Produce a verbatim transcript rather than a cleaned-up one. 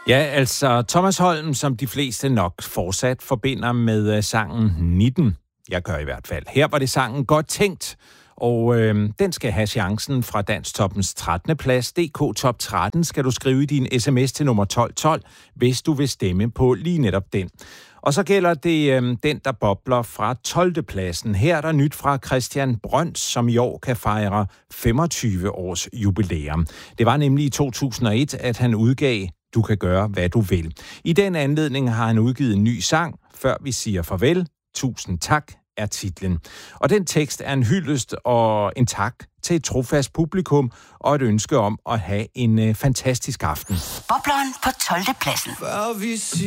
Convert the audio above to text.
Ja, altså Thomas Holm, som de fleste nok fortsat forbinder med sangen nitten. Jeg gør i hvert fald. Her var det sangen Godt Tænkt, og øh, den skal have chancen fra Danstoppens trettende plads. D K Top tretten skal du skrive i din sms til nummer tolv tolv, hvis du vil stemme på lige netop den. Og så gælder det øh, den, der bobler fra tolvte pladsen. Her er der nyt fra Christian Brøns, som i år kan fejre femogtyve års jubilæum. Det var nemlig i to tusind og et, at han udgav Du kan gøre, hvad du vil. I den anledning har han udgivet en ny sang, Før vi siger farvel. Tusind tak er titlen. Og den tekst er en hyldest og en tak til et trofast publikum og et ønske om at have en øh, fantastisk aften. Bobleren på tolvte pladsen.